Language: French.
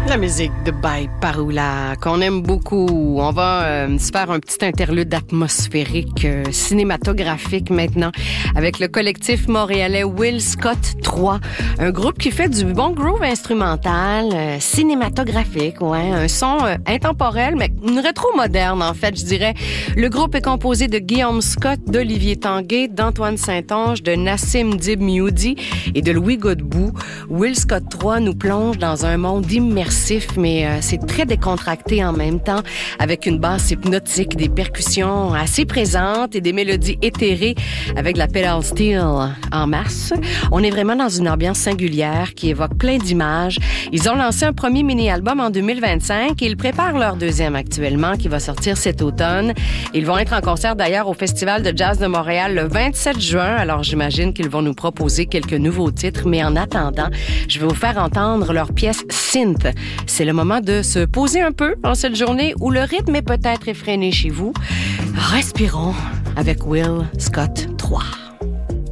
La musique de By Paroula, qu'on aime beaucoup. On va se faire un petit interlude atmosphérique, cinématographique maintenant, avec le collectif montréalais Will Scott 3, un groupe qui fait du bon groove instrumental, cinématographique, ouais, un son intemporel, mais rétro-moderne, en fait, je dirais. Le groupe est composé de Guillaume Scott, d'Olivier Tanguay, d'Antoine Saint-Onge, de Nassim Dib Mioudi et de Louis Godbout. Will Scott 3 nous plonge dans un monde immersif, mais c'est très décontracté en même temps, avec une basse hypnotique, des percussions assez présentes et des mélodies éthérées avec de la pedal steel en masse. On est vraiment dans une ambiance singulière qui évoque plein d'images. Ils ont lancé un premier mini-album en 2025 et ils préparent leur deuxième actuellement qui va sortir cet automne. Ils vont être en concert d'ailleurs au Festival de Jazz de Montréal le 27 juin, alors j'imagine qu'ils vont nous proposer quelques nouveaux titres, mais en attendant, je vais vous faire entendre leur pièce Synth. C'est le moment de se poser un peu en cette journée où le rythme est peut-être effréné chez vous. Respirons avec Will Scott 3.